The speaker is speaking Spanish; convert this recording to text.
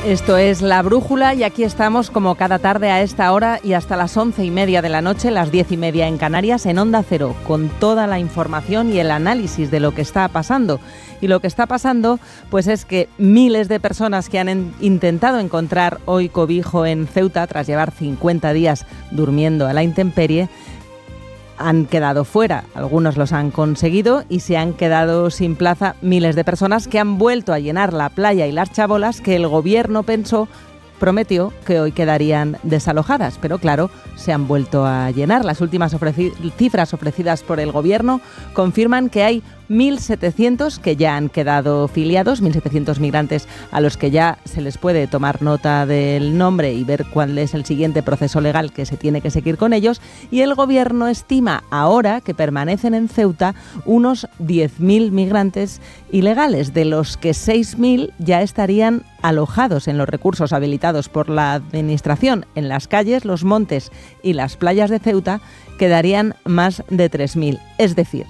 Esto es La Brújula y aquí estamos como cada tarde a esta hora y hasta las 11:30 de la noche, las 10:30 en Canarias, en Onda Cero, con toda la información y el análisis de lo que está pasando. Y lo que está pasando, pues es que miles de personas que han intentado encontrar hoy cobijo en Ceuta, tras llevar 50 días durmiendo a la intemperie, han quedado fuera. Algunos los han conseguido y se han quedado sin plaza miles de personas que han vuelto a llenar la playa y las chabolas que el gobierno prometió que hoy quedarían desalojadas, pero claro, se han vuelto a llenar. Las últimas cifras ofrecidas por el gobierno confirman que hay 1.700 que ya han quedado filiados, 1.700 migrantes a los que ya se les puede tomar nota del nombre y ver cuál es el siguiente proceso legal que se tiene que seguir con ellos, y el gobierno estima ahora que permanecen en Ceuta unos 10.000 migrantes ilegales, de los que 6.000 ya estarían alojados en los recursos habilitados por la Administración. En las calles, los montes y las playas de Ceuta quedarían más de 3.000, es decir,